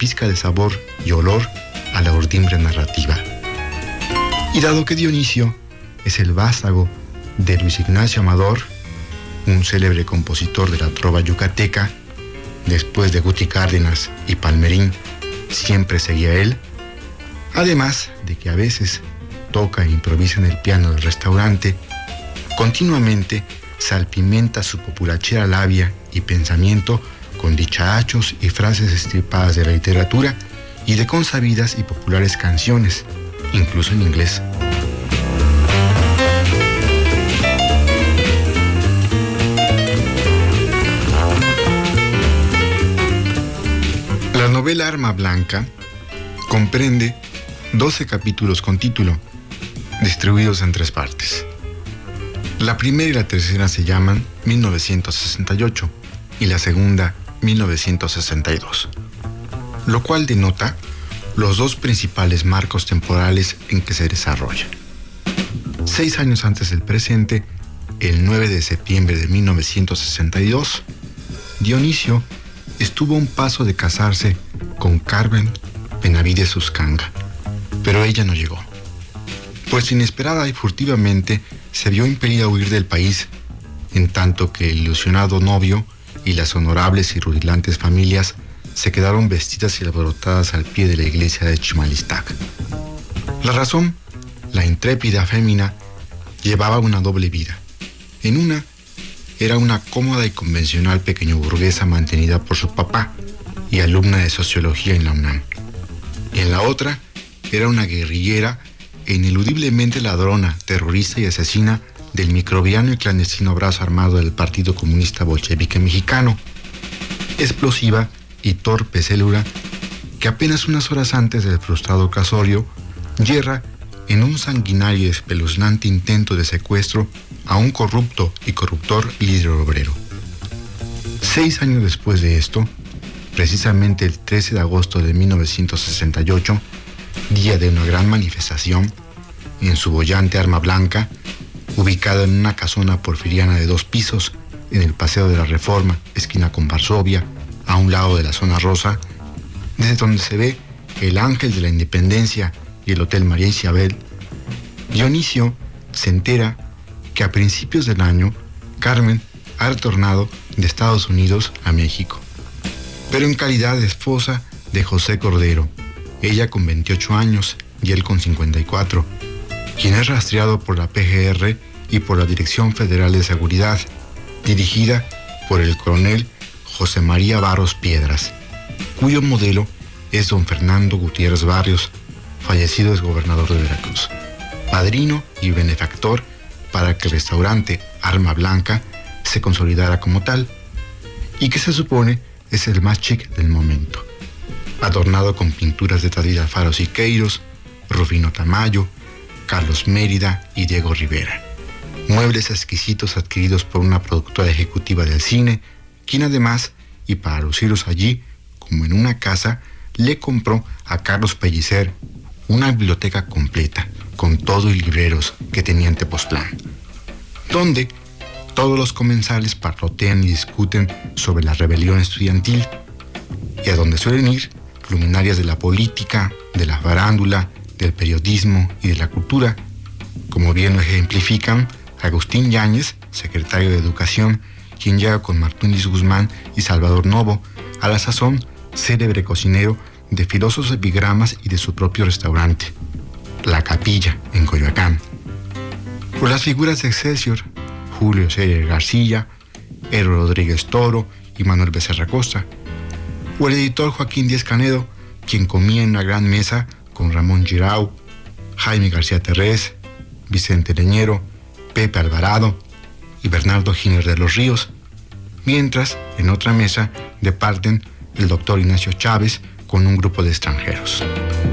pizca de sabor y olor a la urdimbre narrativa. Y dado que Dionisio es el vástago de Luis Ignacio Amador, un célebre compositor de la trova yucateca, después de Guti Cárdenas y Palmerín, siempre seguía él, además de que a veces toca e improvisa en el piano del restaurante, continuamente salpimenta su populachera labia y pensamiento con dicharachos y frases estirpadas de la literatura y de consabidas y populares canciones, incluso en inglés. La novela Arma Blanca comprende 12 capítulos con título, distribuidos en 3 partes. La primera y la tercera se llaman 1968 y la segunda 1962, lo cual denota los 2 principales marcos temporales en que se desarrolla. 6 años antes del presente, el 9 de septiembre de 1962, Dionisio estuvo a un paso de casarse con Carmen Benavides Uscanga, pero ella no llegó, pues inesperada y furtivamente se vio impelida a huir del país, en tanto que el ilusionado novio y las honorables y rudilantes familias se quedaron vestidas y alborotadas al pie de la iglesia de Chimalistac. La razón, la intrépida fémina llevaba una doble vida. En una, era una cómoda y convencional pequeñoburguesa mantenida por su papá y alumna de sociología en la UNAM. En la otra, era una guerrillera e ineludiblemente ladrona, terrorista y asesina del microbiano y clandestino brazo armado del Partido Comunista Bolchevique Mexicano, explosiva y torpe célula que apenas unas horas antes del frustrado casorio yerra en un sanguinario y espeluznante intento de secuestro a un corrupto y corruptor líder obrero. 6 años después de esto, precisamente el 13 de agosto de 1968, día de una gran manifestación, en su boyante Arma Blanca, ubicada en una casona porfiriana de 2 pisos, en el Paseo de la Reforma, esquina con Varsovia, a un lado de la zona rosa, desde donde se ve el Ángel de la Independencia y el Hotel María Isabel, Dionisio se entera que a principios del año, Carmen ha retornado de Estados Unidos a México, pero en calidad de esposa de José Cordero, ella con 28 años y él con 54, quien es rastreado por la PGR y por la Dirección Federal de Seguridad, dirigida por el coronel José María Barros Piedras, cuyo modelo es don Fernando Gutiérrez Barrios, fallecido exgobernador de Veracruz, padrino y benefactor para que el restaurante Arma Blanca se consolidara como tal, y que se supone es el más chic del momento, adornado con pinturas de Tadí Alfaro Siqueiros, Rufino Tamayo, Carlos Mérida y Diego Rivera, muebles exquisitos adquiridos por una productora ejecutiva del cine, quien además, y para lucirlos allí, como en una casa, le compró a Carlos Pellicer una biblioteca completa, con todo y libreros que tenía en Tepoztlán, donde todos los comensales parlotean y discuten sobre la rebelión estudiantil, y a donde suelen ir luminarias de la política, de la farándula, del periodismo y de la cultura, como bien lo ejemplifican Agustín Yáñez, secretario de Educación, quien llega con Martínez Guzmán y Salvador Novo, a la sazón célebre cocinero de filosos epigramas y de su propio restaurante, La Capilla, en Coyoacán. Por las figuras de Excelsior, Julio César García, Ero Rodríguez Toro y Manuel Becerra Costa, o el editor Joaquín Díez Canedo, quien comía en una gran mesa con Ramón Girau, Jaime García Terrés, Vicente Leñero, Pepe Alvarado y Bernardo Giner de los Ríos, mientras en otra mesa departen el doctor Ignacio Chávez con un grupo de extranjeros.